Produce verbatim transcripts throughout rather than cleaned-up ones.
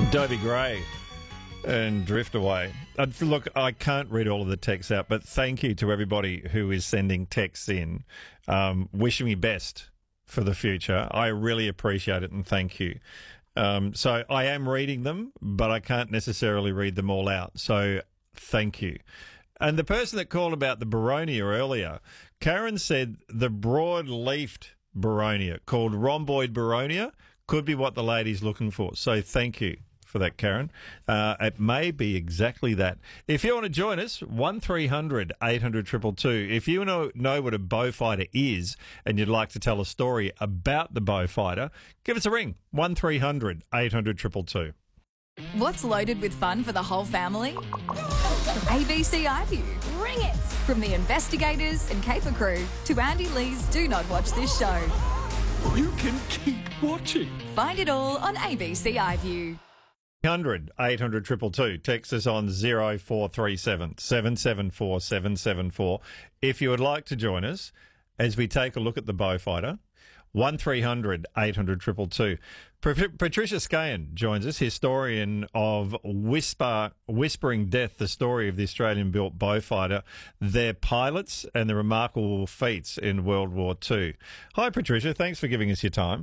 Dobie Gray and Drift Away. Uh, look, I can't read all of the texts out, but thank you to everybody who is sending texts in, um, wishing me best for the future. I really appreciate it and thank you. Um, so I am reading them, but I can't necessarily read them all out. So thank you. And the person that called about the Boronia earlier, Karen said the broad-leafed Boronia, called rhomboid Boronia, could be what the lady's looking for. So thank you for that, Karen. Uh, it may be exactly that. If you want to join us, one three hundred eight hundred two two two. If you know, know what a Beaufighter is and you'd like to tell a story about the Beaufighter, give us a ring, one three hundred eight hundred two two two. What's loaded with fun for the whole family? A B C iView. Bring it! From the investigators and caper crew to Andy Lee's Do Not Watch This Show. You can keep watching. Find it all on A B C iView. one hundred eight hundred two two two. Text us on zero four three seven seven seven four seven seven four. If you would like to join us as we take a look at the Beaufighter, one three hundred eight hundred two two two. Patricia Scahan joins us, historian of Whisper, Whispering Death, the story of the Australian-built Beaufighter, their pilots and the remarkable feats in World War Two. Hi, Patricia. Thanks for giving us your time.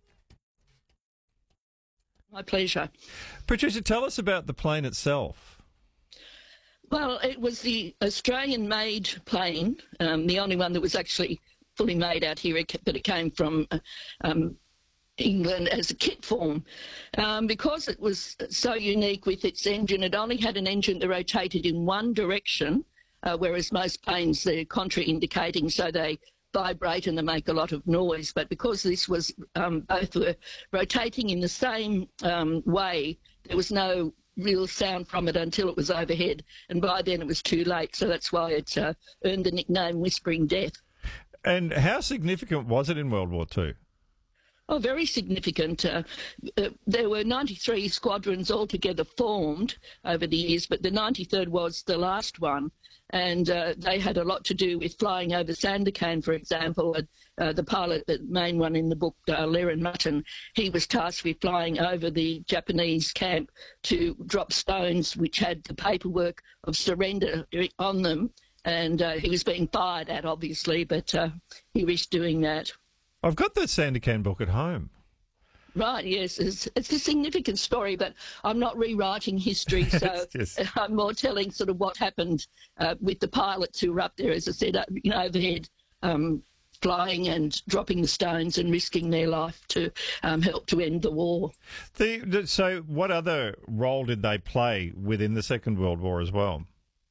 My pleasure. Patricia, tell us about the plane itself. Well, it was the Australian-made plane, um, the only one that was actually fully made out here, but it came from uh, um, England as a kit form. Um, because it was so unique with its engine, it only had an engine that rotated in one direction, uh, whereas most planes, they're contraindicating, so they vibrate and they make a lot of noise. But because this was, um, both were rotating in the same um, way, there was no real sound from it until it was overhead. And by then it was too late. So that's why it uh, earned the nickname Whispering Death. And how significant was it in World War Two? Oh, very significant. Uh, uh, there were ninety-three squadrons altogether formed over the years, but the ninety-third was the last one. And uh, they had a lot to do with flying over Sandakan, for example. Uh, uh, the pilot, the main one in the book, uh, Laren Mutton, he was tasked with flying over the Japanese camp to drop stones which had the paperwork of surrender on them. And uh, he was being fired at, obviously, but uh, he risked doing that. I've got the Sandakan book at home. Right, yes. It's, it's a significant story, but I'm not rewriting history, so just... I'm more telling sort of what happened uh, with the pilots who were up there, as I said, uh, you know, overhead, um, flying and dropping the stones and risking their life to um, help to end the war. The, the, so what other role did they play within the Second World War as well?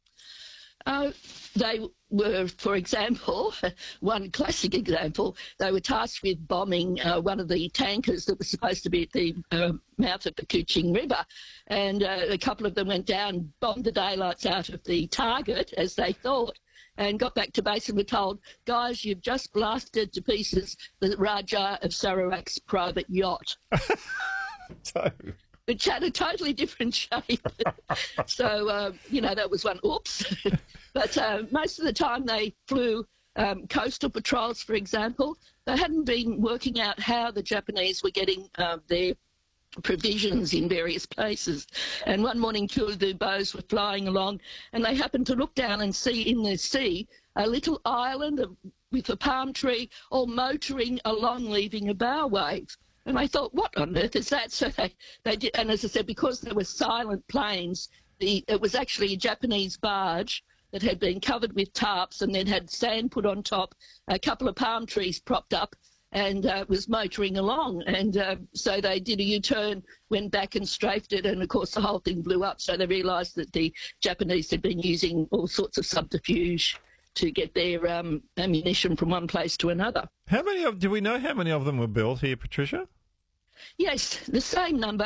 Uh, they were, for example, one classic example, they were tasked with bombing uh, one of the tankers that was supposed to be at the uh, mouth of the Kuching River. And uh, a couple of them went down, bombed the daylights out of the target, as they thought, and got back to base and were told, guys, you've just blasted to pieces the Rajah of Sarawak's private yacht. so... Which had a totally different shape. so, uh, you know, that was one oops. but uh, most of the time they flew um, coastal patrols, for example. They hadn't been working out how the Japanese were getting uh, their provisions in various places. And one morning, two of the bows were flying along, and they happened to look down and see in the sea a little island with a palm tree all motoring along, leaving a bow wave. And I thought, what on earth is that? So they, they did, and as I said, because there were silent planes, the, it was actually a Japanese barge that had been covered with tarps and then had sand put on top, a couple of palm trees propped up, and uh, was motoring along. And uh, so they did a U-turn, went back and strafed it, and of course the whole thing blew up. So they realised that the Japanese had been using all sorts of subterfuge to get their um, ammunition from one place to another. How many of, do we know how many of them were built here, Patricia? Yes, the same number.